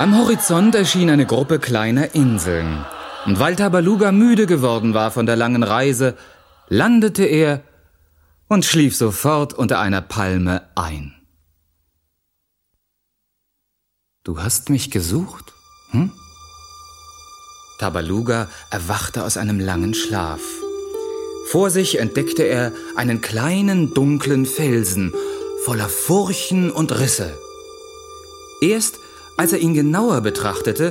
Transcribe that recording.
Am Horizont erschien eine Gruppe kleiner Inseln. Und weil Tabaluga müde geworden war von der langen Reise, landete er und schlief sofort unter einer Palme ein. »Du hast mich gesucht, hm?« Tabaluga erwachte aus einem langen Schlaf. Vor sich entdeckte er einen kleinen, dunklen Felsen, voller Furchen und Risse. Erst als er ihn genauer betrachtete,